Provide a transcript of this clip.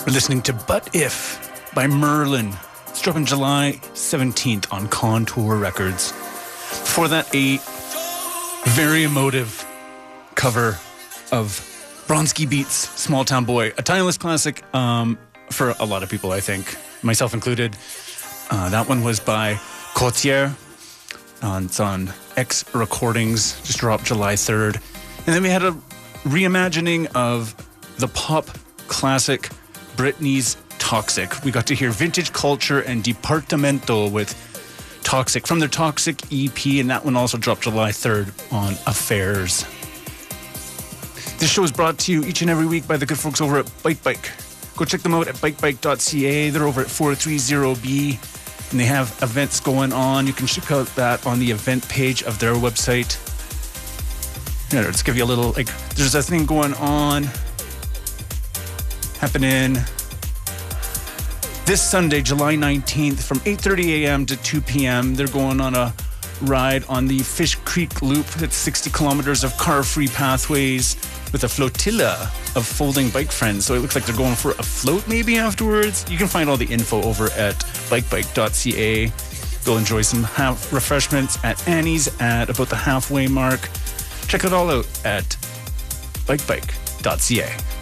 We're listening to But If by Merlin. It's dropping July 17th on Contour Records. Before that, a very emotive cover of Bronski Beats' Small Town Boy. A timeless classic for a lot of people, I think, myself included. That one was by Cotier. It's on X Recordings, just dropped July 3rd. And then we had a reimagining of the pop classic Britney's Toxic. We got to hear Vintage Culture and Departamento with Toxic from their Toxic EP, and that one also dropped July 3rd on Affairs. This show is brought to you each and every week by the good folks over at Bike Bike. Go check them out at bikebike.ca. They're over at 430B, and they have events going on. You can check out that on the event page of their website. Yeah, let's give you a little, there's a thing going on happening this Sunday, July 19th, from 8:30 a.m. to 2 p.m. They're going on a ride on the Fish Creek Loop. It's 60 kilometers of car-free pathways with a flotilla of folding bike friends. So it looks like they're going for a float maybe afterwards. You can find all the info over at bikebike.ca. You'll enjoy some refreshments at Annie's at about the halfway mark. Check it all out at bikebike.ca.